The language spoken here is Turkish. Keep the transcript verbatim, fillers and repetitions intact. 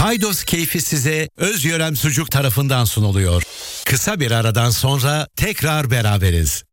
Paydos keyfi size Özyörem Sucuk tarafından sunuluyor. Kısa bir aradan sonra tekrar beraberiz.